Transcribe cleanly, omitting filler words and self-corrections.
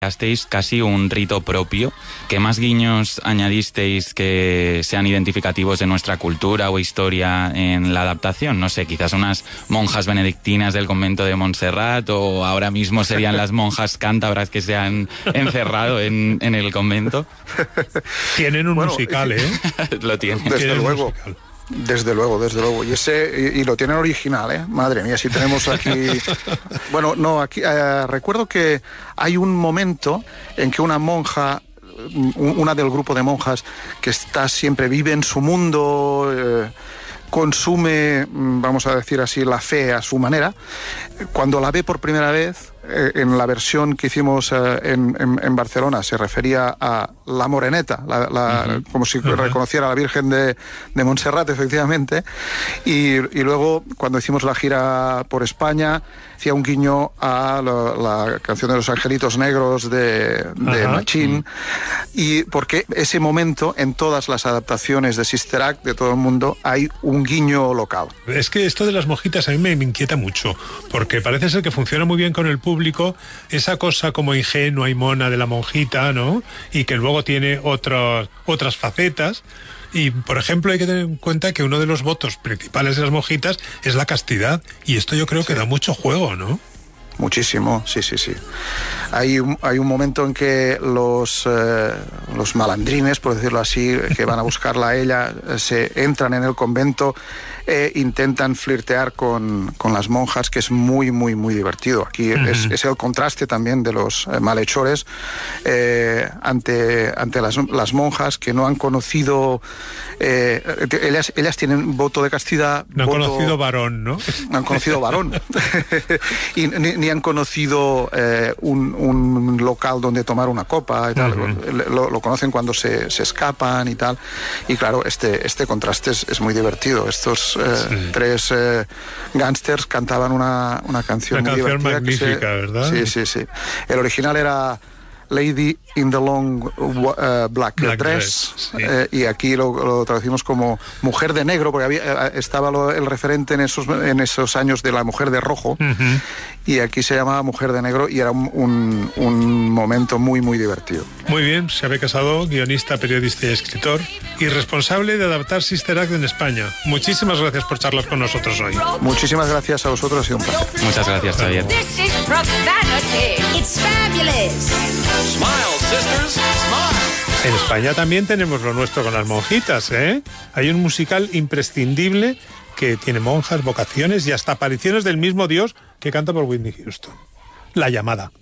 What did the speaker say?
Hasteis casi un rito propio. ¿Qué más guiños añadisteis que sean identificativos de nuestra cultura o historia en la adaptación? No sé, quizás unas monjas benedictinas del convento de Montserrat, o ahora mismo serían las monjas cántabras que se han encerrado en el convento. Tienen un musical, ¿eh? Lo tienen. Desde luego. Desde luego. Y lo tienen original, ¿eh? Madre mía, si tenemos aquí... Bueno, no, aquí recuerdo que hay un momento en que una monja, una del grupo de monjas, que vive en su mundo, consume, vamos a decir así, la fe a su manera. Cuando la ve por primera vez, en la versión que hicimos en Barcelona, se refería a la moreneta, como si reconociera a la Virgen de Montserrat, efectivamente, y luego cuando hicimos la gira por España, hacía un guiño a la canción de los Angelitos Negros de Machín, y porque ese momento, en todas las adaptaciones de Sister Act de todo el mundo, hay un guiño local. Es que esto de las monjitas a mí me inquieta mucho, porque parece ser que funciona muy bien con el público, esa cosa como ingenua y mona de la monjita, ¿no? Y que luego tiene otras facetas. Y, por ejemplo, hay que tener en cuenta que uno de los votos principales de las monjitas es la castidad, y esto yo creo que da mucho juego, ¿no? Muchísimo, sí. Hay un momento en que los malandrines, por decirlo así, que van a buscarla a ella, se entran en el convento e intentan flirtear con las monjas, que es muy, muy, muy divertido. Aquí es el contraste también de los malhechores ante las monjas, que no han conocido... ellas tienen voto de castidad. No han conocido varón, ¿no? No han conocido varón. Y ni han conocido un local donde tomar una copa y tal. Lo conocen cuando se escapan y tal. Y claro, este contraste es muy divertido. Estos tres gángsters cantaban una canción muy divertida. Una canción magnífica, ¿verdad? Sí. El original era Lady in the Long Black Dress, sí. Y aquí lo traducimos como Mujer de Negro, porque estaba el referente en esos años de la Mujer de Rojo, y aquí se llamaba Mujer de Negro, y era un momento muy, muy divertido. Muy bien, Xavier Casado, guionista, periodista y escritor, y responsable de adaptar Sister Act en España. Muchísimas gracias por charlar con nosotros hoy. Muchísimas gracias a vosotros, ha sido un placer. Muchas gracias, Xavier. Smile, sisters, smile. En España también tenemos lo nuestro con las monjitas, ¿eh? Hay un musical imprescindible que tiene monjas, vocaciones y hasta apariciones del mismo Dios, que canta por Whitney Houston. La Llamada.